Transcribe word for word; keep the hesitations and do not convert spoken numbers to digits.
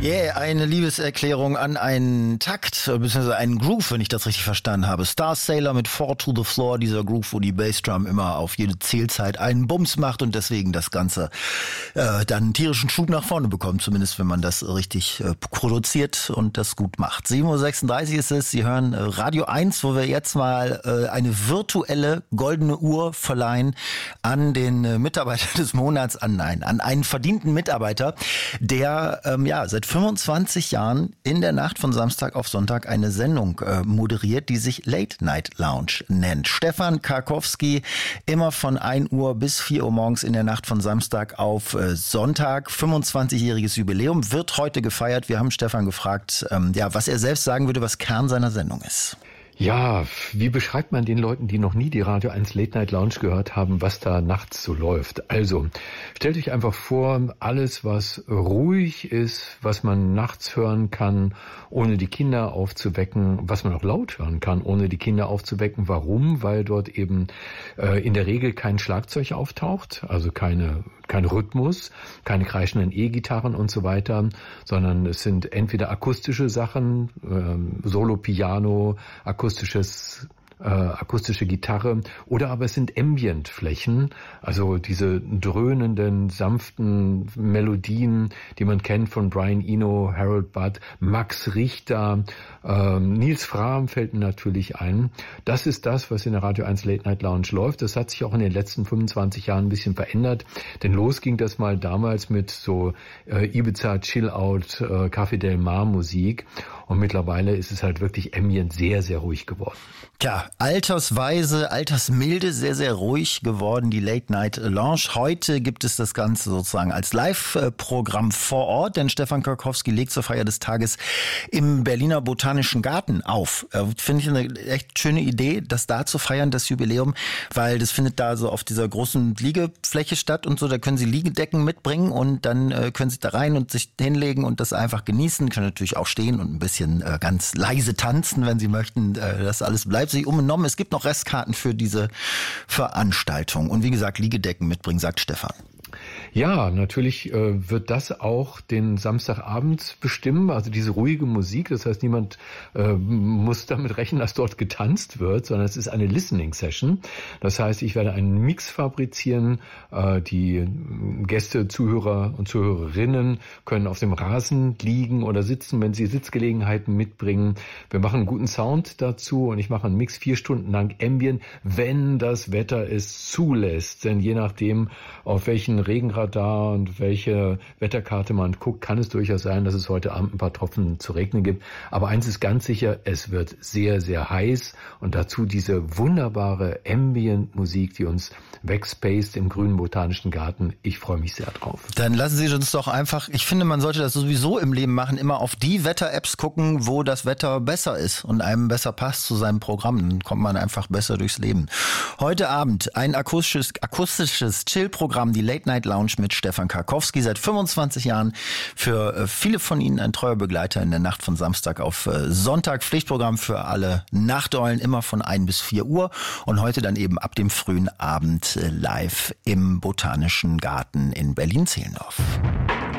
Yeah, eine Liebeserklärung an einen Takt, beziehungsweise einen Groove, wenn ich das richtig verstanden habe. Star Sailor mit Four to the Floor, dieser Groove, wo die Bassdrum immer auf jede Zählzeit einen Bums macht und deswegen das Ganze äh, dann einen tierischen Schub nach vorne bekommt, zumindest wenn man das richtig äh, produziert und das gut macht. sieben Uhr sechsunddreißig ist es, Sie hören äh, Radio eins, wo wir jetzt mal äh, eine virtuelle goldene Uhr verleihen an den äh, Mitarbeiter des Monats, an, nein, an einen verdienten Mitarbeiter, der ähm, ja seit fünfundzwanzig Jahren in der Nacht von Samstag auf Sonntag eine Sendung äh, moderiert, die sich Late Night Lounge nennt. Stefan Karkowski, immer von ein Uhr bis vier Uhr morgens in der Nacht von Samstag auf äh, Sonntag. fünfundzwanzigjähriges Jubiläum wird heute gefeiert. Wir haben Stefan gefragt, ähm, ja, was er selbst sagen würde, was Kern seiner Sendung ist. Ja, wie beschreibt man den Leuten, die noch nie die Radio eins Late Night Lounge gehört haben, was da nachts so läuft? Also, stellt euch einfach vor, alles, was ruhig ist, was man nachts hören kann, ohne die Kinder aufzuwecken, was man auch laut hören kann, ohne die Kinder aufzuwecken. Warum? Weil dort eben äh, in der Regel kein Schlagzeug auftaucht, also keine kein Rhythmus, keine kreischenden E-Gitarren und so weiter, sondern es sind entweder akustische Sachen, ähm, Solo-Piano, akustisches äh, akustische Gitarre, oder aber es sind Ambient-Flächen, also diese dröhnenden, sanften Melodien, die man kennt von Brian Eno, Harold Budd, Max Richter, ähm, Nils Frahm fällt mir natürlich ein. Das ist das, was in der Radio eins Late Night Lounge läuft. Das hat sich auch in den letzten fünfundzwanzig Jahren ein bisschen verändert, denn los ging das mal damals mit so äh, Ibiza Chill-Out, äh, Café Del Mar Musik, und mittlerweile ist es halt wirklich Ambient sehr, sehr ruhig geworden. Tja, altersweise, altersmilde, sehr, sehr ruhig geworden, die Late Night Lounge. Heute gibt es das Ganze sozusagen als Live-Programm vor Ort, denn Stefan Karkowski legt zur Feier des Tages im Berliner Botanischen Garten auf. Äh, Finde ich eine echt schöne Idee, das da zu feiern, das Jubiläum, weil das findet da so auf dieser großen Liegefläche statt und so. Da können Sie Liegedecken mitbringen und dann äh, können Sie da rein und sich hinlegen und das einfach genießen. Können natürlich auch stehen und ein bisschen äh, ganz leise tanzen, wenn Sie möchten. Äh, das alles bleibt sich unbenommen. Es gibt noch Restkarten für diese Veranstaltung. Und wie gesagt, Liegedecken mitbringen, sagt Stefan. Ja, natürlich äh, wird das auch den Samstagabend bestimmen, also diese ruhige Musik. Das heißt, niemand äh, muss damit rechnen, dass dort getanzt wird, sondern es ist eine Listening-Session. Das heißt, ich werde einen Mix fabrizieren. Äh, die Gäste, Zuhörer und Zuhörerinnen können auf dem Rasen liegen oder sitzen, wenn sie Sitzgelegenheiten mitbringen. Wir machen einen guten Sound dazu und ich mache einen Mix vier Stunden lang Ambient, wenn das Wetter es zulässt. Denn je nachdem, auf welchen Regenradar und welche Wetterkarte man guckt, kann es durchaus sein, dass es heute Abend ein paar Tropfen zu regnen gibt. Aber eins ist ganz sicher, es wird sehr, sehr heiß und dazu diese wunderbare Ambient-Musik, die uns wegspaced im grünen Botanischen Garten. Ich freue mich sehr drauf. Dann lassen Sie uns doch einfach, ich finde, man sollte das sowieso im Leben machen, immer auf die Wetter-Apps gucken, wo das Wetter besser ist und einem besser passt zu seinem Programm. Dann kommt man einfach besser durchs Leben. Heute Abend ein akustisches, akustisches Chill-Programm, die Late Night Lounge mit Stefan Karkowski, seit fünfundzwanzig Jahren für viele von Ihnen ein treuer Begleiter in der Nacht von Samstag auf Sonntag. Pflichtprogramm für alle Nachteulen, immer von ein bis vier Uhr und heute dann eben ab dem frühen Abend live im Botanischen Garten in Berlin-Zehlendorf.